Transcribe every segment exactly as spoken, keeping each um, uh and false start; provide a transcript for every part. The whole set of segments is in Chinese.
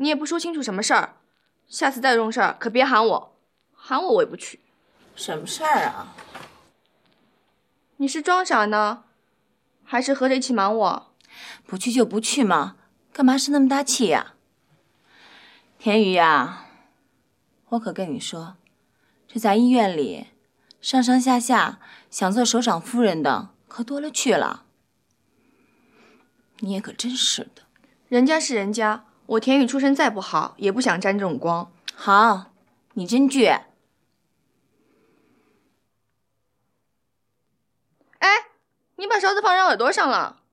你也不说清楚什么事儿，下次再容事儿可别喊我，喊我我也不去。 什么事儿啊？ 你是装傻呢，还是合着一起瞒我？ 不去就不去嘛，干嘛生那么大气呀？田雨呀，我可跟你说，这在医院里，上上下下想做首长夫人的可多了去了。你也可真是的， 人家是人家，我田雨出身再不好，也不想沾这种光。 好，你真倔。 哎，你把勺子放人耳朵上了。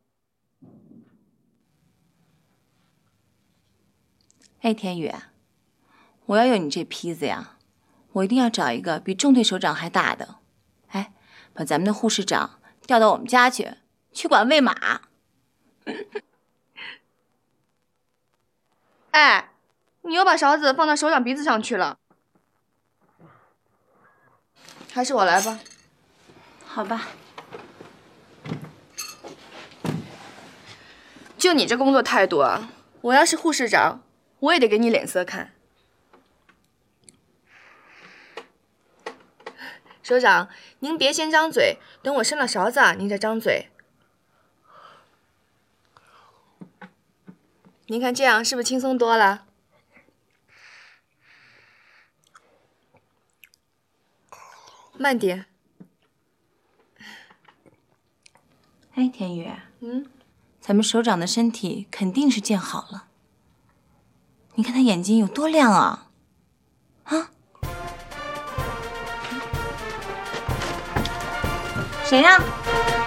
哎，田雨，我要有你这坯子呀，我一定要找一个比中队首长还大的。哎，把咱们的护士长调到我们家去，去管喂马。 哎，你又把勺子放到首长鼻子上去了。还是我来吧。 好吧。 就你这工作态度啊，我要是护士长，我也得给你脸色看。首长，您别先张嘴，等我伸了勺子啊，您再张嘴。您看这样是不是轻松多了？慢点。 哎，田雨， 嗯， 咱们首长的身体肯定是见好了。你看他眼睛有多亮啊！啊？谁呀？